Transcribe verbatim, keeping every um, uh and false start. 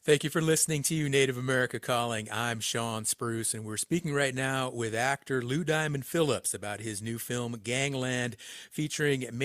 Thank you for listening to Native America Calling. I'm Sean Spruce, and we're speaking right now with actor Lou Diamond Phillips about his new film, Gangland, featuring